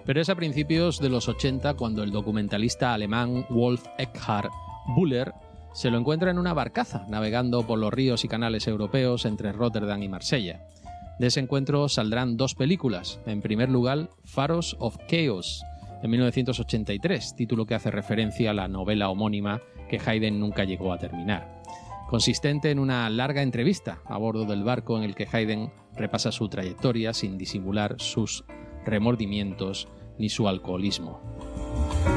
Pero es a principios de los 80 cuando el documentalista alemán Wolf Eckhard Buller se lo encuentra en una barcaza navegando por los ríos y canales europeos entre Rotterdam y Marsella. De ese encuentro saldrán 2 películas. En primer lugar, Pharos of Chaos, en 1983, título que hace referencia a la novela homónima que Haydn nunca llegó a terminar. Consistente en una larga entrevista a bordo del barco en el que Haydn repasa su trayectoria sin disimular sus remordimientos ni su alcoholismo.